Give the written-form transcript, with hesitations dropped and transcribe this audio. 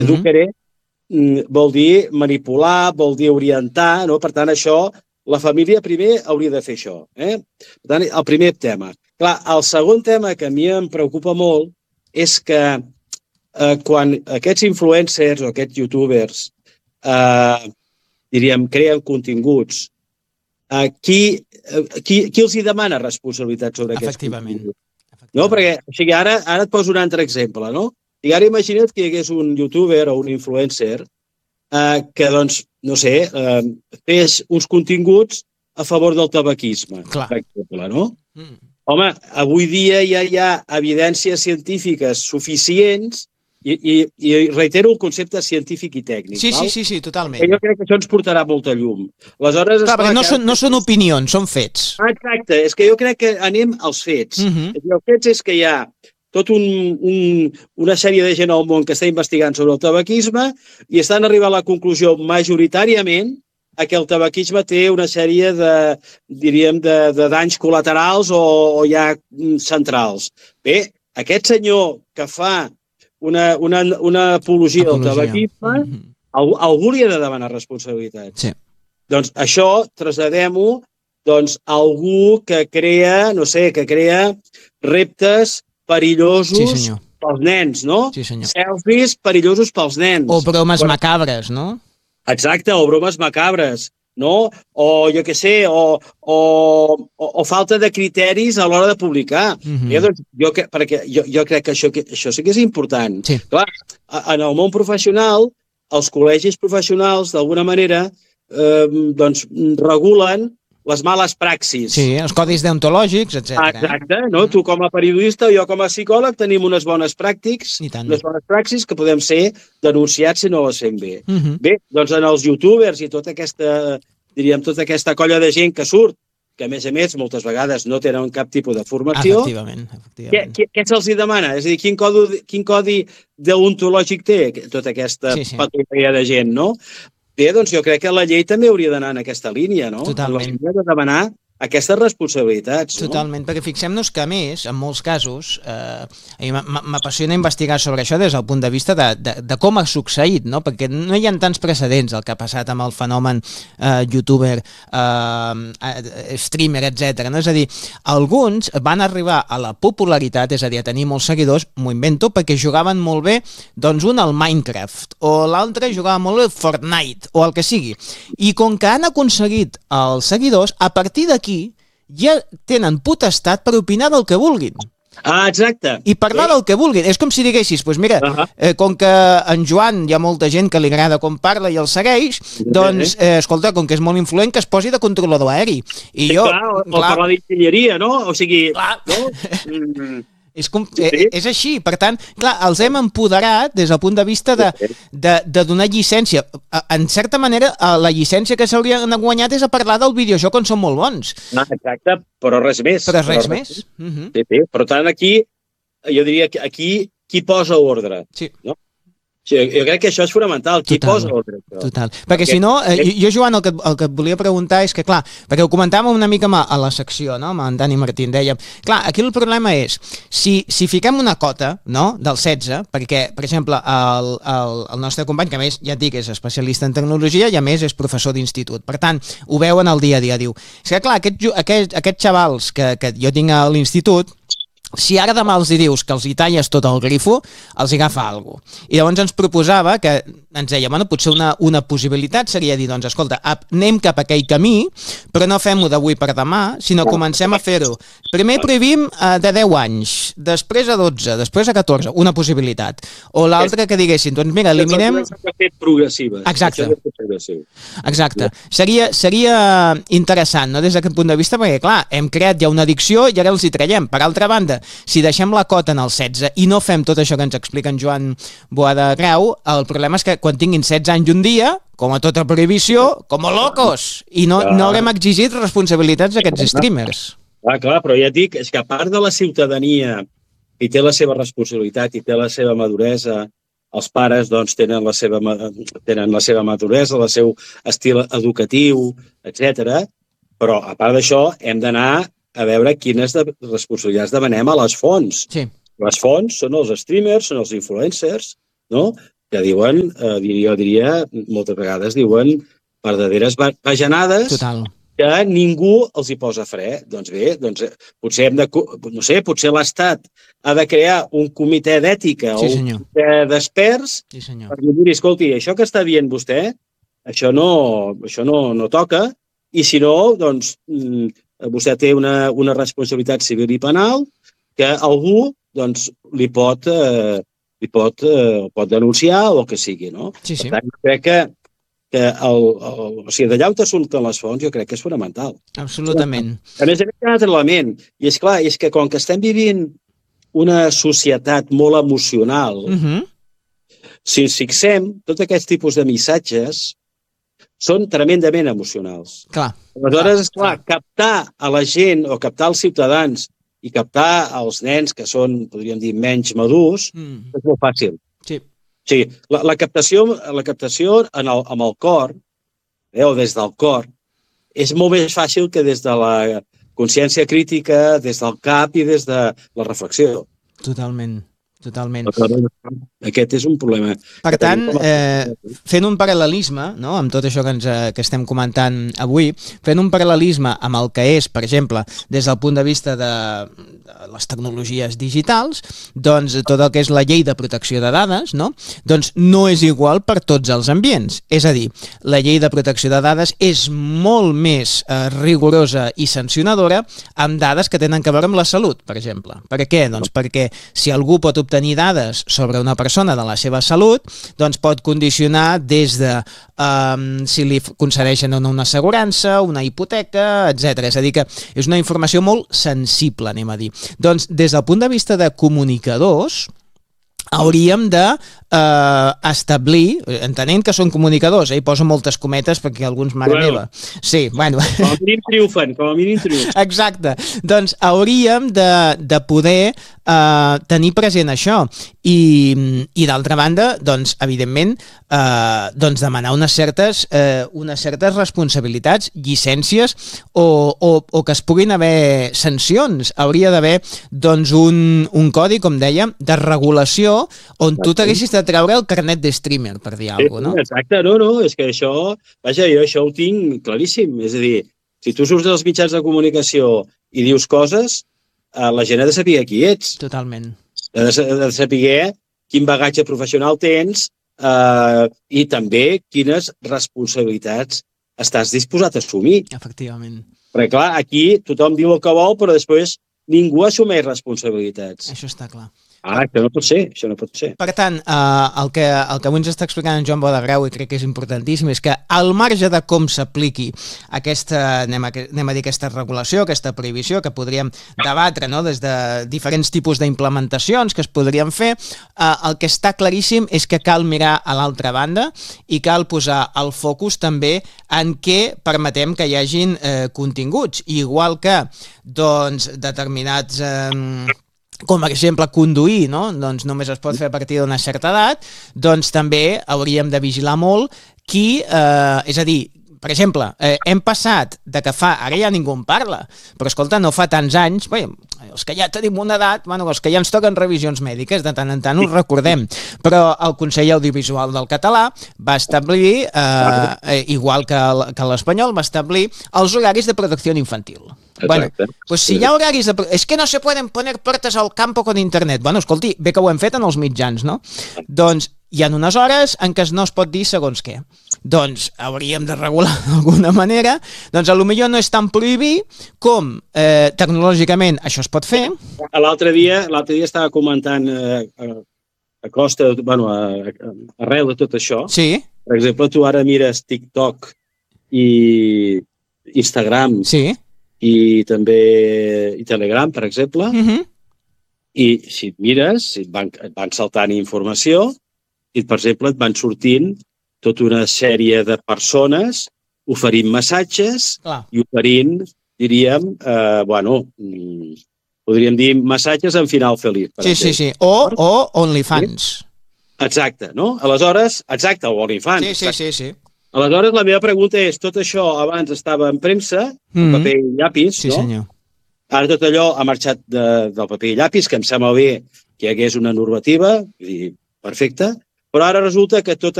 Educaré vol dir manipular, vol dir orientar, no? Per tant, això, la família primer hauria de fer això. Per tant, el primer tema. Clar, el segon tema que a mi em preocupa molt és que quan aquests influencers o aquests youtubers diríem, creen continguts, qui els hi demana responsabilitat sobre aquests continguts? No? Perquè o sigui, ara et poso un altre exemple, no? I ara imagina't que hi hagués un youtuber o un influencer que, doncs, no sé, fes uns continguts a favor del tabaquisme, per exemple, no? Home, avui dia ja hi ha evidències científiques suficients i reitero el concepte científic i tècnic. Sí, totalment. Jo crec que això ens portarà molta llum. Aleshores, clar, perquè no són opinions, són fets. Exacte, és que jo crec que anem als fets. Els fets és que hi ha tota una sèrie de gent al món que està investigant sobre el tabaquisme i estan arribant a la conclusió majoritàriament que el tabaquisme té una sèrie de danys col·laterals o ja centrals. Bé, aquest senyor que fa una apologia del tabaquisme, algú li ha de demanar responsabilitat. Sí. Doncs això traslladem-ho a algú que crea, no sé, que crea reptes perillosos pels nens, no? Sí, senyor. Selfies perillosos pels nens. O bromes macabres, no? Exacte, o bromes macabres, no? O, jo què sé, o falta de criteris a l'hora de publicar. Perquè jo crec que això sí que és important. Sí. Clar, en el món professional, els col·legis professionals, d'alguna manera, regulen les males praxis. Sí, els codis deontològics, etc. Exacte, no? Tu com a periodista, jo com a psicòleg, tenim unes bones praxis que podem ser denunciats si no les fem bé. Bé, doncs en els youtubers i tota aquesta colla de gent que surt, que a més moltes vegades no tenen cap tipus de formació, què se'ls demana? És a dir, quin codi deontològic té tota aquesta patrulla de gent, no? Bé, doncs jo crec que la llei també hauria d'anar en aquesta línia, no? Totalment. Hauria de demanar aquestes responsabilitats. Totalment, perquè fixem-nos que, a més, en molts casos, m'apassiona investigar sobre això des del punt de vista de com ha succeït, no? Perquè no hi ha tants precedents el que ha passat amb el fenomen youtuber, streamer, etc. No? És a dir, alguns van arribar a la popularitat, és a dir, a tenir molts seguidors, m'ho invento, perquè jugaven molt bé, doncs un al Minecraft, o l'altre jugava molt bé al Fortnite, o el que sigui. I com que han aconseguit els seguidors, a partir d'aquí ja tenen potestat per opinar del que vulguin. Exacte. I parlar del que vulguin. És com si diguessis, doncs mira, com que en Joan hi ha molta gent que li agrada com parla i el segueix, doncs, escolta, com que és molt influent, que es posi de controlador aeri. I jo, o parlar d'enginyeria, no? O sigui... És així, per tant, clar, els hem empoderat des del punt de vista de donar llicència. En certa manera, la llicència que s'haurien guanyat és a parlar del videojoc on són molt bons. Exacte, però res més. Però res més. Per tant, aquí, jo diria que aquí qui posa ordre. Sí. No? Jo crec que això és fonamental, qui posa ordre. Total, perquè si no, jo Joan, el que et volia preguntar és que, clar, perquè ho comentàvem una mica a la secció, no?, amb en Dani Martín, dèiem, clar, aquí el problema és, si fiquem una cota, no?, del 16, perquè, per exemple, el nostre company, que a més, ja et dic, és especialista en tecnologia i a més és professor d'institut, per tant, ho veuen al dia a dia, diu, és que, clar, aquests xavals que jo tinc a l'institut, si ara demà els dius que els hi talles tot el grifo, els hi agafa alguna cosa. I llavors ens proposava que, ens deia, bueno, potser una possibilitat seria dir, doncs, escolta, anem cap a aquell camí, però no fem-ho d'avui per demà, sinó comencem a fer-ho. Primer prohibim de 10 anys, després a 12, després a 14, una possibilitat. O l'altra que diguessin, doncs mira, eliminem... progressiva. Exacte. Exacte. Seria interessant, no?, des d'aquest punt de vista, perquè, clar, hem creat ja una addicció i ara els hi traiem. Per altra banda, si deixem la cota en el 16 i no fem tot això que ens explica en Joan Boada Grau, el problema és que quan tinguin 16 anys un dia, com a tota prohibició, com a locos, i no haurem exigit responsabilitats d'aquests streamers. Clar, però ja et dic, és que a part de la ciutadania i té la seva responsabilitat i té la seva maduresa, els pares doncs, tenen la seva maduresa, el seu estil educatiu, etc. Però a part d'això hem d'anar a veure quines responsabilitats demanem a les fonts. Sí. Les fonts són els streamers, són els influencers, no? que diuen, jo diria, moltes vegades diuen verdaderes bajanades. Total. Que ningú els hi posa fre. Doncs bé, potser hem de, no sé, potser l'Estat ha de crear un comitè d'ètica o un comitè d'experts per dir, miri, escolti, això que està dient vostè, això no toca, i si no, doncs, vostè té una responsabilitat civil i penal que algú doncs, li pot denunciar o el que sigui, no? Sí. Per tant, crec que d'allà on surten les fonts jo crec que és fonamental. Absolutament. A més, hi ha un altre element, i és clar, és que com que estem vivint una societat molt emocional, si ens fixem, tots aquests tipus de missatges són tremendament emocionals. Clar. Aleshores, és clar, captar a la gent o captar els ciutadans i captar els nens que són, podríem dir, menys madurs, és molt fàcil. Sí. Sí, la captació amb el cor, o des del cor, és molt més fàcil que des de la consciència crítica, des del cap i des de la reflexió. Totalment. Aquest és un problema. Per tant, fent un paral·lelisme, no?, amb tot això que estem comentant avui, fent un paral·lelisme amb el que és, per exemple, des del punt de vista de les tecnologies digitals, doncs tot el que és la llei de protecció de dades, no?, doncs no és igual per tots els ambients. És a dir, la llei de protecció de dades és molt més rigorosa i sancionadora amb dades que tenen a veure amb la salut, per exemple. Per què? Doncs perquè si algú pot obtenir dades sobre una persona de la seva salut, doncs pot condicionar des de si li concedeixen o no una assegurança, una hipoteca, etc. És a dir, que és una informació molt sensible, anem a dir. Doncs des del punt de vista de comunicadors, hauríem de establir, entenent que són comunicadors, hi poso moltes cometes perquè alguns, mare meva. Sí, bueno. Com a mínim triomfen, Exacte. Doncs hauríem de poder tenir present això i d'altra banda, doncs, evidentment, doncs demanar unes certes responsabilitats, llicències o que es puguin haver sancions. Hauria d'haver, doncs, un codi, com dèiem, de regulació on tu t'haguessis de treure el carnet de streamer, per dir alguna cosa, no? Exacte, no, és que això, vaja, jo això ho tinc claríssim, és a dir, si tu surts dels mitjans de comunicació i dius coses, la gent ha de saber qui ets. Totalment. Ha de saber quin bagatge professional tens i també quines responsabilitats estàs disposat a assumir. Efectivament. Perquè, clar, aquí tothom diu el que vol, però després ningú assumeix responsabilitats. Això està clar. Això no pot ser. Per tant, el que avui ens està explicant en Joan Bodegrau, i crec que és importantíssim, és que al marge de com s'apliqui aquesta, anem a dir, aquesta regulació, aquesta prohibició, que podríem debatre, no?, des de diferents tipus d'implementacions que es podrien fer, el que està claríssim és que cal mirar a l'altra banda i cal posar el focus també en què permetem que hi hagin continguts, igual que doncs, determinats com per exemple conduir, no? Doncs només es pot fer a partir d'una certa edat, doncs també hauríem de vigilar molt qui, és a dir, per exemple, hem passat de que ara ja ningú en parla, però escolta, no fa tants anys, bé, els que ja tenim una edat, bueno, els que ja ens toquen revisions mèdiques, de tant en tant ho recordem, però el Consell Audiovisual del Català va establir, igual que l'espanyol, va establir els horaris de protecció infantil. Bueno, pues si hi ha horaris de... És que no se poden poner puertas al campo con internet. Bueno, escolti, bé que ho hem fet en els mitjans, no? Doncs hi ha unes hores en què no es pot dir segons què. Doncs hauríem de regular d'alguna manera. Doncs potser no és tan prohibir com tecnològicament això es pot fer. L'altre dia estava comentant a costa, bueno, arrel de tot això. Sí. Per exemple, tu ara mires TikTok i Instagram. Sí. I també Telegram, per exemple, i si et mires, et van saltant informació i, per exemple, et van sortint tota una sèrie de persones oferint massatges i oferint, diríem, podríem dir massatges en final feliç. Sí. O OnlyFans. Exacte, no? Aleshores, exacte, o OnlyFans. Sí. Aleshores, la meva pregunta és, tot això abans estava en premsa, en paper i llapis, no? Sí, senyor. Ara tot allò ha marxat del paper i llapis, que em sembla bé que hi hagués una normativa, perfecte, Però ara resulta que tot